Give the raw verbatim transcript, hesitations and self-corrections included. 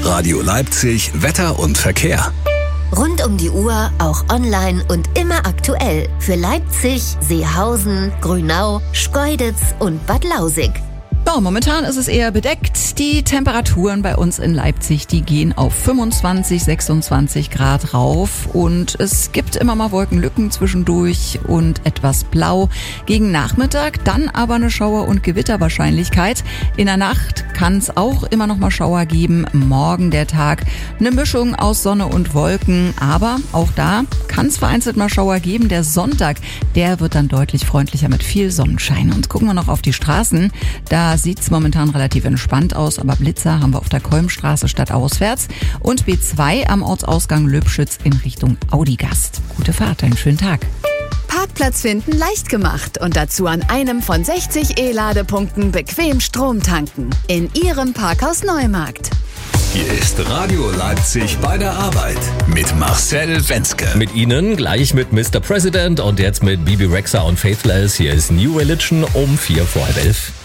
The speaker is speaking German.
Radio Leipzig, Wetter und Verkehr. Rund um die Uhr, auch online und immer aktuell. Für Leipzig, Seehausen, Grünau, Schkeuditz und Bad Lausick. Ja, momentan ist es eher bedeckt. Die Temperaturen bei uns in Leipzig, die gehen auf fünfundzwanzig, sechsundzwanzig Grad rauf. Und es gibt immer mal Wolkenlücken zwischendurch und etwas Blau. Gegen Nachmittag dann aber eine Schauer- und Gewitterwahrscheinlichkeit. In der Nacht kann es auch immer noch mal Schauer geben. Morgen der Tag eine Mischung aus Sonne und Wolken. Aber auch da kann es vereinzelt mal Schauer geben. Der Sonntag, der wird dann deutlich freundlicher mit viel Sonnenschein. Und gucken wir noch auf die Straßen. Da sieht es momentan relativ entspannt aus, aber Blitzer haben wir auf der Kolmstraße stadtauswärts und B zwei am Ortsausgang Löbschütz in Richtung Audigast. Gute Fahrt, einen schönen Tag. Parkplatz finden leicht gemacht und dazu an einem von sechzig E-Ladepunkten bequem Strom tanken. In Ihrem Parkhaus Neumarkt. Hier ist Radio Leipzig bei der Arbeit mit Marcel Wenzke. Mit Ihnen gleich mit Mister President und jetzt mit Bibi Rexha und Faithless. Hier ist New Religion um vier vor halb elf.